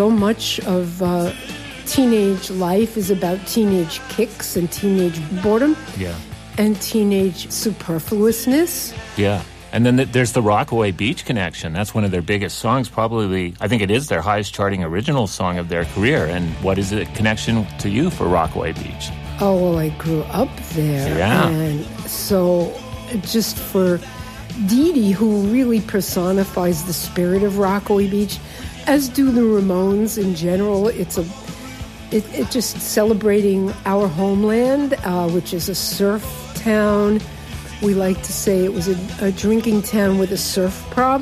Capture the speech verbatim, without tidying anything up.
So much of uh, teenage life is about teenage kicks and teenage boredom. Yeah. And teenage superfluousness. Yeah. And then th- there's the Rockaway Beach connection. That's one of their biggest songs, probably. I think it is their highest charting original song of their career. And what is the connection to you for Rockaway Beach? Oh, well, I grew up there. Yeah. And so just for Dee Dee, who really personifies the spirit of Rockaway Beach, as do the Ramones in general, it's a it, it just celebrating our homeland, uh, which is a surf town. We like to say it was a, a drinking town with a surf problem.